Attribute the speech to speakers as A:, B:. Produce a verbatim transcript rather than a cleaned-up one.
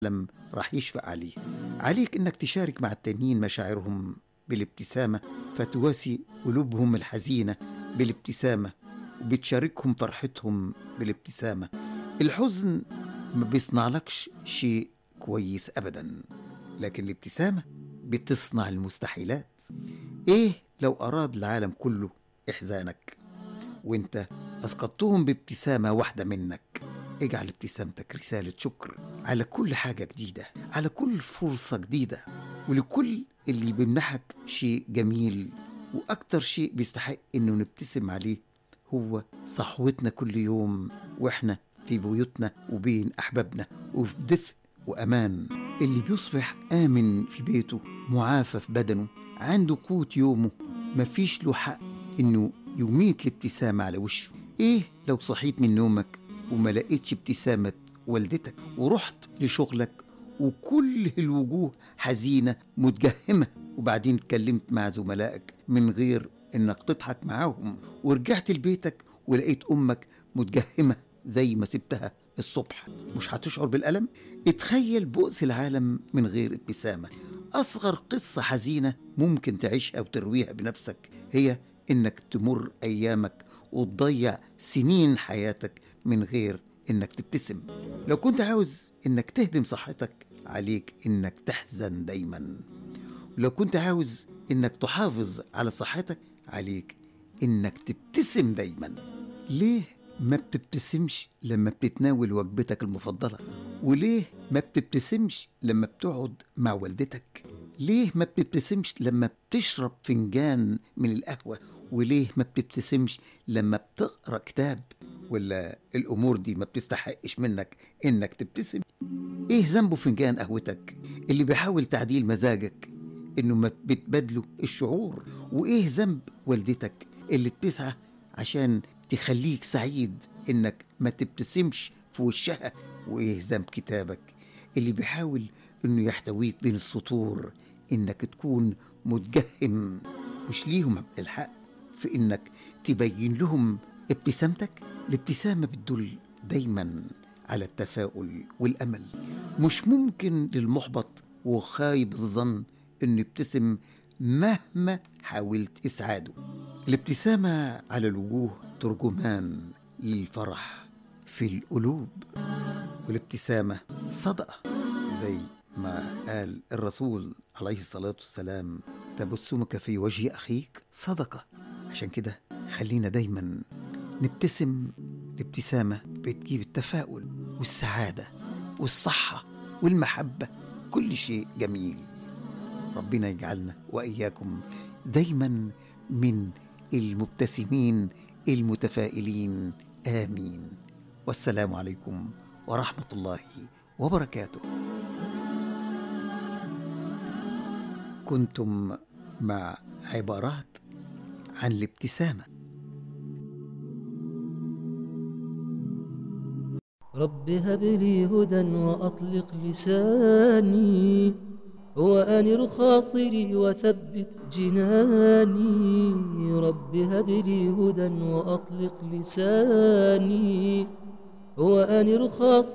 A: لم راح يشفق عليه. عليك إنك تشارك مع التانيين مشاعرهم بالابتسامة، فتواسي قلوبهم الحزينة بالابتسامة، وبتشاركهم فرحتهم بالابتسامة. الحزن ما بيصنعلكش شيء كويس أبدا، لكن الابتسامة بتصنع المستحيلات. إيه لو أراد العالم كله إحزانك وإنت أسقطتهم بابتسامة واحدة منك؟ اجعل ابتسامتك رسالة شكر على كل حاجة جديدة، على كل فرصة جديدة، ولكل اللي بيمنحك شيء جميل. وأكتر شيء بيستحق إنه نبتسم عليه هو صحوتنا كل يوم وإحنا في بيوتنا وبين أحبابنا وفي دفء وأمان. اللي بيصبح آمن في بيته، معافى في بدنه، عنده قوت يومه، مفيش له حق إنه يميت الابتسامة على وشه. إيه لو صحيت من نومك وما لقيتش ابتسامة والدتك، ورحت لشغلك وكل الوجوه حزينة متجهمة، وبعدين اتكلمت مع زملائك من غير انك تضحك معاهم، ورجعت لبيتك ولقيت امك متجهمة زي ما سبتها الصبح؟ مش هتشعر بالألم؟ اتخيل بؤس العالم من غير ابتسامة. أصغر قصة حزينة ممكن تعيشها وترويها بنفسك هي إنك تمر أيامك وتضيع سنين حياتك من غير إنك تبتسم. لو كنت عاوز إنك تهدم صحتك، عليك إنك تحزن دايما. ولو كنت عاوز إنك تحافظ على صحتك، عليك إنك تبتسم دايما. ليه ما بتبتسمش لما بتتناول وجبتك المفضلة؟ وليه ما بتبتسمش لما بتقعد مع والدتك؟ ليه ما بتبتسمش لما بتشرب فنجان من القهوة؟ وليه ما بتبتسمش لما بتقرأ كتاب؟ ولا الأمور دي ما بتستحقش منك إنك تبتسم؟ إيه ذنبه فنجان قهوتك اللي بيحاول تعديل مزاجك إنه ما بتبادله الشعور؟ وإيه ذنب والدتك اللي بتسعى عشان تخليك سعيد إنك ما تبتسمش في وشها؟ وإيه ذنب كتابك اللي بيحاول إنه يحتويك بين السطور إنك تكون متجهم؟ مش ليهم الحق في إنك تبين لهم ابتسامتك؟ الابتسامة بتدل دايما على التفاؤل والأمل. مش ممكن للمحبط وخايب الظن إنه يبتسم مهما حاولت إسعاده. الابتسامة على الوجوه ترجمان للفرح في القلوب، والابتسامة صدقة زي ما قال الرسول عليه الصلاة والسلام: تبسمك في وجه أخيك صدقة. عشان كده خلينا دايما نبتسم. الابتسامة بتجيب التفاؤل والسعادة والصحة والمحبة، كل شيء جميل. ربنا يجعلنا وإياكم دايما من المبتسمين المتفائلين، آمين. والسلام عليكم ورحمة الله وبركاته. كنتم مع عبارات عن الابتسامة.
B: رب هب لي هدى وأطلق لساني، وأنر خاطري وثبت جناني. رب هب لي هدى وأطلق لساني، وأنر خاطري